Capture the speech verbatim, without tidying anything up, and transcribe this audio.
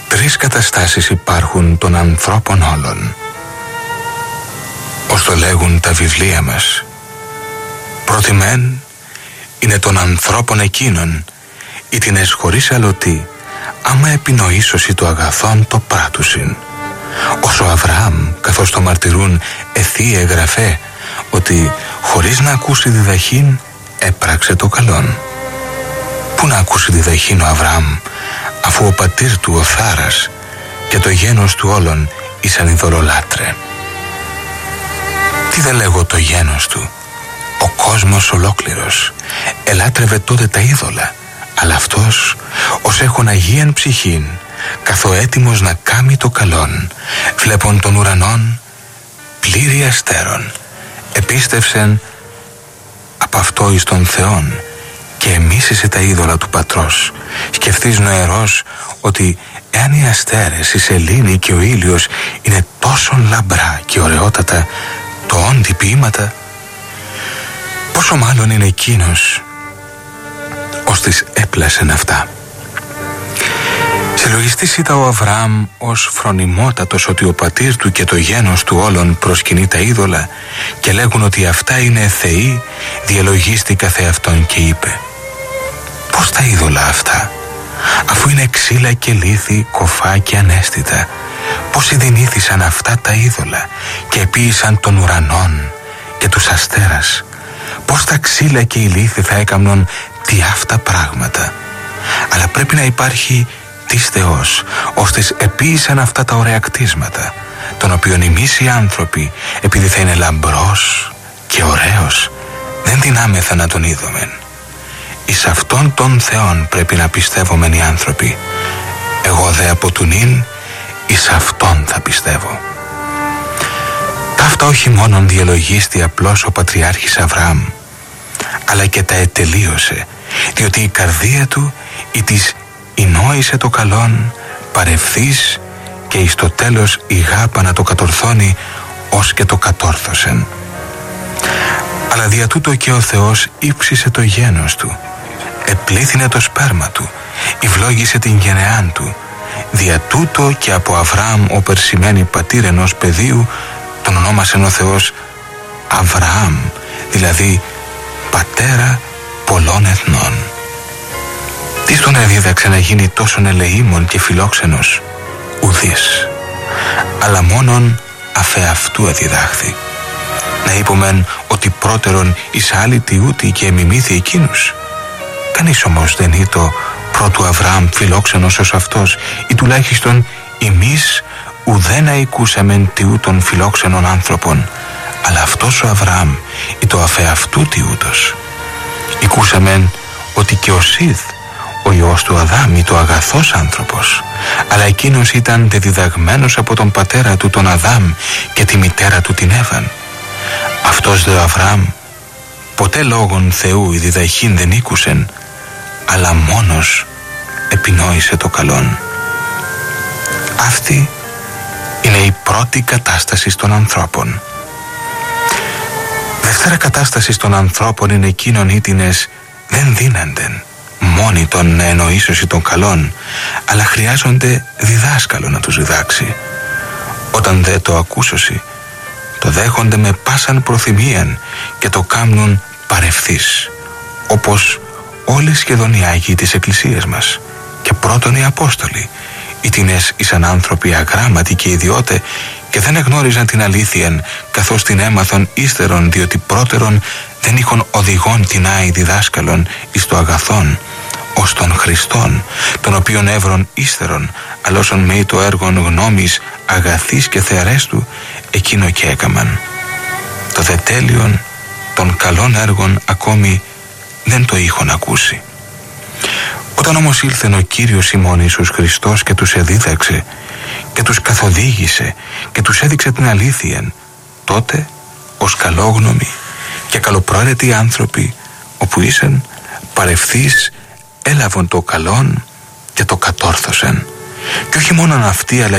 Τρεις καταστάσεις υπάρχουν των ανθρώπων όλων, ως το λέγουν τα βιβλία μας. Πρώτη μεν είναι των ανθρώπων εκείνων, ή την εσχωρείς αλωτή, άμα επινοήσωση το αγαθόν το πράτουσιν. Ως ο Αβραάμ, καθώς το μαρτυρούν εθείε γραφέ, ότι χωρίς να ακούσει διδαχήν έπραξε το καλόν. Πού να ακούσει διδαχήν ο Αβραάμ, αφού ο πατήρ του ο Θάρας και το γένος του όλων ήσαν ειδωλολάτρε? Τι δε λέγω το γένος του? Ο κόσμος ολόκληρος ελάτρευε τότε τα είδωλα, αλλά αυτός ως έχων αγίαν ψυχήν, καθό έτοιμος να κάμει το καλόν, βλέπον των ουρανών πλήρη αστέρων, επίστευσεν από αυτό εις τον Θεόν και εμίσησε τα είδωλα του πατρός. Σκεφτείς νοερός ότι εάν οι αστέρες, η σελήνη και ο ήλιος είναι τόσο λαμπρά και ωραιότατα το όντι ποίηματα, πόσο μάλλον είναι εκείνος ως τις έπλασεν αυτά. Συλλογιστής ήταν ο Αβραάμ ως φρονιμότατος ότι ο πατήρ του και το γένος του όλων προσκυνεί τα είδωλα και λέγουν ότι αυτά είναι θεοί, διαλογίστηκα θε αυτόν και είπε: πώς τα είδωλα αυτά, αφού είναι ξύλα και λίθη, κοφά και ανέστητα? Πώς ειδηνήθησαν αυτά τα είδωλα και επίησαν των ουρανών και τους αστέρας? Πώς τα ξύλα και οι λίθοι θα έκαμνον τι αυτά πράγματα? Αλλά πρέπει να υπάρχει της Θεός, ώστις επίησαν αυτά τα ωραία κτίσματα, των οποίων εμείς οι άνθρωποι, επειδή θα είναι λαμπρός και ωραίος, δεν δυνάμεθα να τον είδομεν. Εις αυτόν τον Θεόν πρέπει να πιστεύομεν οι άνθρωποι. Εγώ δε από του νυν εις αυτόν θα πιστεύω. Ταύτα όχι μόνον διαλογίστη απλώς ο πατριάρχης Αβραάμ, αλλά και τα ετελείωσε, διότι η καρδία του ή της ενόησε το καλόν παρευθύς και εις το τέλος η γάπα να το κατορθώνει ως και το κατόρθωσεν. Αλλά δια τούτο και ο Θεός ύψισε το γένος του, επλήθυνε το σπέρμα του, ευλόγησε την γενεάν του. Δια τούτο και από Αβραάμ ο περσημένοι πατήρ ενός παιδίου τον ονόμασεν ο Θεός Αβραάμ, δηλαδή πατέρα πολλών εθνών. Τι στον εδίδαξε να γίνει τόσον ελεήμων και φιλόξενος? Ουδής, αλλά μόνον αφεαυτού εδιδάχθη. Να είπομεν ότι πρώτερον εις άλλη τιούτη και εμιμήθη εκείνους. Κανείς όμως δεν ήτο πρώτου Αβραάμ φιλόξενος ως αυτός, ή τουλάχιστον εμείς ουδένα οικούσαμεν τιού των φιλόξενων άνθρωπων, αλλά αυτός ο Αβραάμ ήτο αφεαυτού τιούτος. Οικούσαμεν ότι και ο Σίδ, ο Υιός του Αδάμ, ήτο αγαθός άνθρωπος, αλλά εκείνος ήταν δεδιδαγμένος από τον πατέρα του τον Αδάμ και τη μητέρα του την Εύαν. Αυτός δε ο Αβραάμ ποτέ λόγων Θεού η διδαχήν δεν ήκουσεν, αλλά μόνος επινόησε το καλόν. Αυτή είναι η πρώτη κατάσταση των ανθρώπων. Δευτέρα κατάσταση των ανθρώπων είναι εκείνων ήτινες δεν δύναντεν μόνοι των να εννοήσωση των καλών, αλλά χρειάζονται διδάσκαλο να τους διδάξει. Όταν δε το ακούσωση, το δέχονται με πάσαν προθυμίαν και το κάμνουν παρευθύς, όπως όλοι σχεδόν οι Άγιοι της Εκκλησίας μας και πρώτον οι Απόστολοι, ήτινες ήσαν άνθρωποι αγράμματοι και ιδιώτε και δεν εγνώριζαν την αλήθειαν, καθώς την έμαθον ύστερον, διότι πρώτερον δεν είχον οδηγών την άη διδάσκαλον εις το αγαθόν, ως τον Χριστόν, τον οποίον έβρον ύστερον, αλλά όσον με το έργον γνώμης αγαθής και θεαρές του, εκείνο και έκαμαν. Το δε τέλειον των καλών έργων ακόμη δεν το είχον ακούσει. Όταν όμως ήλθεν ο Κύριος ημών Ιησούς Χριστός και τους εδίδαξε και τους καθοδήγησε και τους έδειξε την αλήθειαν, τότε ως καλόγνωμοι και καλοπροαίρετοι άνθρωποι, όπου ήσαν παρευθύς, έλαβαν το καλόν και το κατόρθωσαν. Και όχι μόνον αυτοί, αλλά